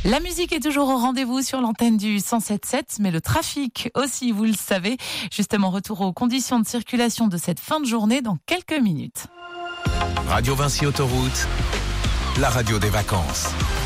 La musique est toujours au rendez-vous sur l'antenne du 107.7, mais le trafic aussi, vous le savez. Justement, retour aux conditions de circulation de cette fin de journée dans quelques minutes. Radio Vinci Autoroute, la radio des vacances.